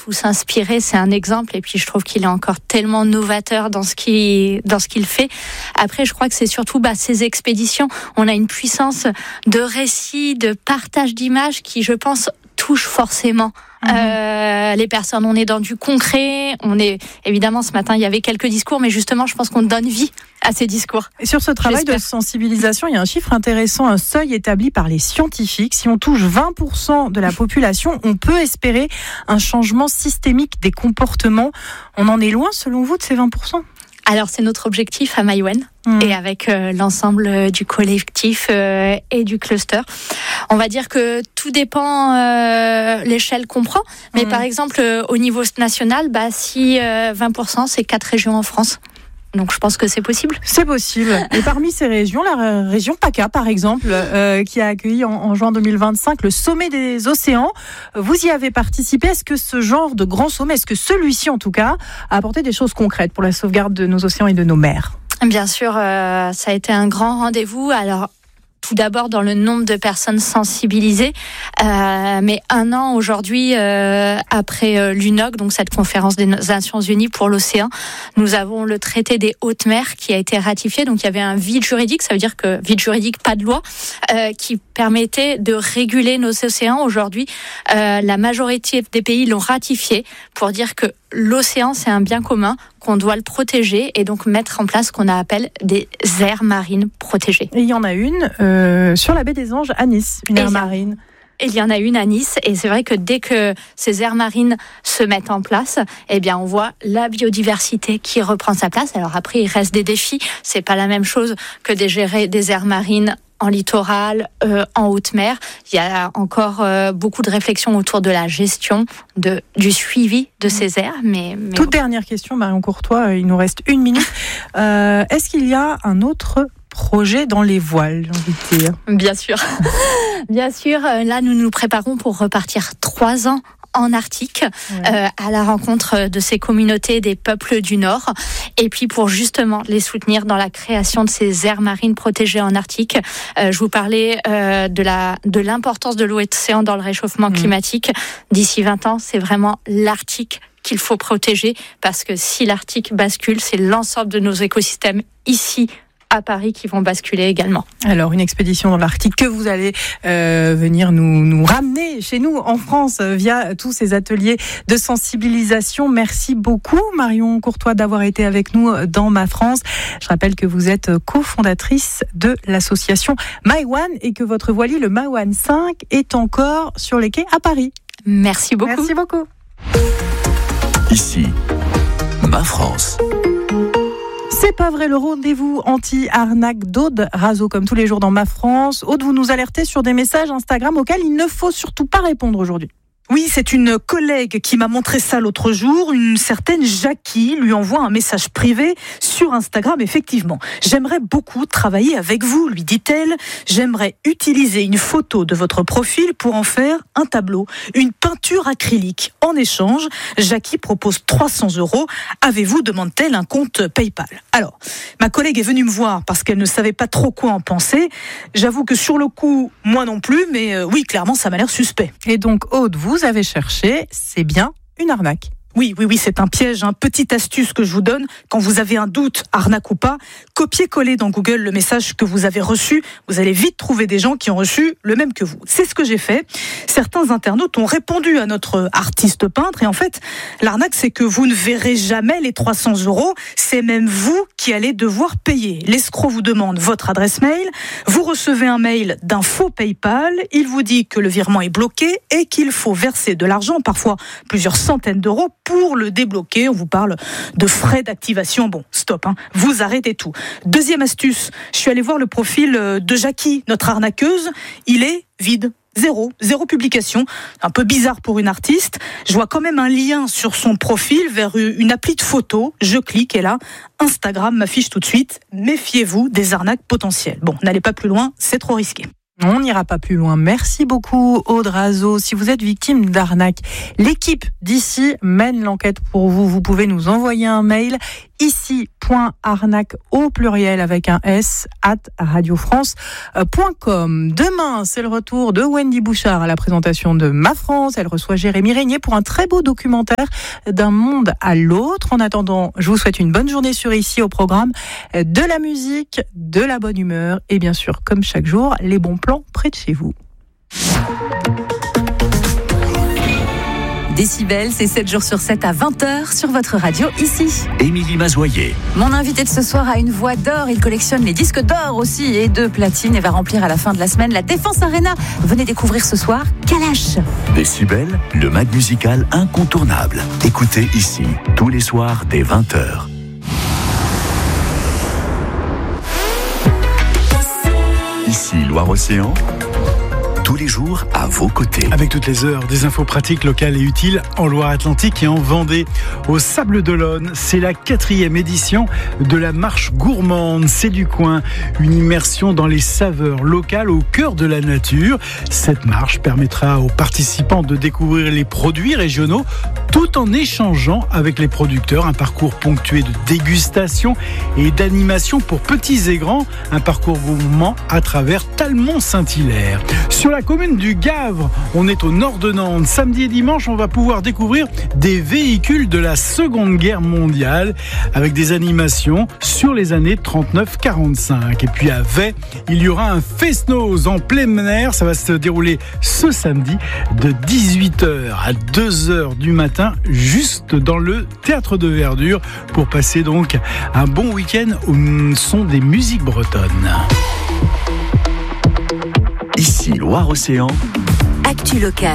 où s'inspirer. C'est un exemple, et puis je trouve qu'il est encore tellement novateur dans ce qu'il fait. Après, je crois que c'est surtout ces expéditions. On a une puissance de récit, de partage d'images qui, je pense, touche forcément les personnes. On est dans du concret. On est évidemment, ce matin il y avait quelques discours, mais justement je pense qu'on donne vie à ces discours. Et sur ce travail de sensibilisation, il y a un chiffre intéressant, un seuil établi par les scientifiques. Si on touche 20% de la population, on peut espérer un changement systémique des comportements. On en est loin selon vous de ces 20%? Alors c'est notre objectif à Maïwenn et avec l'ensemble du collectif et du cluster. On va dire que tout dépend l'échelle qu'on prend, mais par exemple au niveau national, si 20% c'est 4 régions en France. Donc je pense que c'est possible. C'est possible. Et parmi ces régions, la région PACA par exemple, qui a accueilli en juin 2025 le sommet des océans. Vous y avez participé. Est-ce que ce genre de grand sommet, est-ce que celui-ci en tout cas, a apporté des choses concrètes pour la sauvegarde de nos océans et de nos mers? Bien sûr, ça a été un grand rendez-vous. Alors, tout d'abord dans le nombre de personnes sensibilisées, mais un an aujourd'hui après l'UNOC, donc cette conférence des Nations Unies pour l'océan, nous avons le traité des hautes mers qui a été ratifié. Donc il y avait un vide juridique, ça veut dire que vide juridique, pas de loi, qui permettait de réguler nos océans. Aujourd'hui, la majorité des pays l'ont ratifié pour dire que l'océan, c'est un bien commun, qu'on doit le protéger et donc mettre en place ce qu'on appelle des aires marines protégées. Et il y en a une sur la baie des Anges à Nice, une aire marine. Il y en a une à Nice et c'est vrai que dès que ces aires marines se mettent en place, on voit la biodiversité qui reprend sa place. Alors après, il reste des défis. C'est pas la même chose que de gérer des aires marines en littoral, en haute mer. Il y a encore beaucoup de réflexions autour de la gestion, du suivi de ces aires. Toute dernière question, Marion Courtois, il nous reste 1 minute. Est-ce qu'il y a un autre projet dans les voiles, j'ai envie de dire? Bien sûr. Bien sûr. Là, nous nous préparons pour repartir 3 ans en Arctique, à la rencontre de ces communautés des peuples du Nord, et puis pour justement les soutenir dans la création de ces aires marines protégées en Arctique. Je vous parlais de l'importance de l'océan dans le réchauffement climatique. D'ici 20 ans, c'est vraiment l'Arctique qu'il faut protéger, parce que si l'Arctique bascule, c'est l'ensemble de nos écosystèmes ici à Paris qui vont basculer également. Alors, une expédition dans l'Arctique que vous allez venir nous ramener chez nous en France via tous ces ateliers de sensibilisation. Merci beaucoup Marion Courtois d'avoir été avec nous dans Ma France. Je rappelle que vous êtes cofondatrice de l'association Maïwenn et que votre voilier, le Maïwenn 5, est encore sur les quais à Paris. Merci beaucoup. Merci beaucoup. Ici, Ma France. C'est pas vrai, le rendez-vous anti-arnaque d'Aude Razo, comme tous les jours dans Ma France. Aude, vous nous alertez sur des messages Instagram auxquels il ne faut surtout pas répondre aujourd'hui. Oui, c'est une collègue qui m'a montré ça l'autre jour. Une certaine Jackie lui envoie un message privé sur Instagram. Effectivement, j'aimerais beaucoup travailler avec vous, lui dit-elle. J'aimerais utiliser une photo de votre profil pour en faire un tableau, une peinture acrylique. En échange, Jackie propose 300 €. Avez-vous, demande-t-elle, un compte PayPal? Alors, ma collègue est venue me voir parce qu'elle ne savait pas trop quoi en penser. J'avoue que sur le coup, moi non plus, mais oui, clairement, ça m'a l'air suspect. Et donc, Aude, vous avez cherché, c'est bien une arnaque. Oui, c'est un piège. Petite astuce que je vous donne, quand vous avez un doute, arnaque ou pas, copiez-coller dans Google le message que vous avez reçu. Vous allez vite trouver des gens qui ont reçu le même que vous. C'est ce que j'ai fait. Certains internautes ont répondu à notre artiste peintre. Et en fait, l'arnaque, c'est que vous ne verrez jamais les 300 €. C'est même vous qui allez devoir payer. L'escroc vous demande votre adresse mail. Vous recevez un mail d'un faux PayPal. Il vous dit que le virement est bloqué et qu'il faut verser de l'argent, parfois plusieurs centaines d'euros, pour le débloquer. On vous parle de frais d'activation. Bon, stop, vous arrêtez tout. Deuxième astuce, je suis allée voir le profil de Jackie, notre arnaqueuse. Il est vide. Zéro publication. Un peu bizarre pour une artiste. Je vois quand même un lien sur son profil vers une appli de photo. Je clique et là, Instagram m'affiche tout de suite. Méfiez-vous des arnaques potentielles. Bon, n'allez pas plus loin, c'est trop risqué. On n'ira pas plus loin. Merci beaucoup, Aude Razo. Si vous êtes victime d'arnaque, l'équipe d'ici mène l'enquête pour vous. Vous pouvez nous envoyer un mail ici.arnac au pluriel avec un S @radiofrance.com. Demain, c'est le retour de Wendy Bouchard à la présentation de Ma France. Elle reçoit Jérémy Régnier pour un très beau documentaire d'un monde à l'autre. En attendant, je vous souhaite une bonne journée sur Ici, au programme de la musique, de la bonne humeur et bien sûr, comme chaque jour, les bons plans près de chez vous. Décibel, c'est 7 jours sur 7 à 20h sur votre radio ici. Émilie Mazoyer. Mon invité de ce soir a une voix d'or. Il collectionne les disques d'or aussi et de platine et va remplir à la fin de la semaine la Défense Arena. Venez découvrir ce soir Kalash. Décibel, le mag musical incontournable. Écoutez ici, tous les soirs dès 20h. Ici, Loire-Océan. Tous les jours à vos côtés. Avec toutes les heures, des infos pratiques locales et utiles en Loire-Atlantique et en Vendée. Au Sable d'Olonne, c'est la 4e édition de la marche gourmande. C'est du coin, une immersion dans les saveurs locales au cœur de la nature. Cette marche permettra aux participants de découvrir les produits régionaux tout en échangeant avec les producteurs. Un parcours ponctué de dégustation et d'animation pour petits et grands. Un parcours gourmand à travers Talmont-Saint-Hilaire. Sur la commune du Gavre, on est au nord de Nantes. Samedi et dimanche, on va pouvoir découvrir des véhicules de la Seconde Guerre mondiale avec des animations sur les années 39-45. Et puis à Vey, il y aura un fest-noz en plein air. Ça va se dérouler ce samedi de 18h à 2h du matin, juste dans le Théâtre de Verdure, pour passer donc un bon week-end au son des musiques bretonnes. Ici, Loire-Océan. Actu local.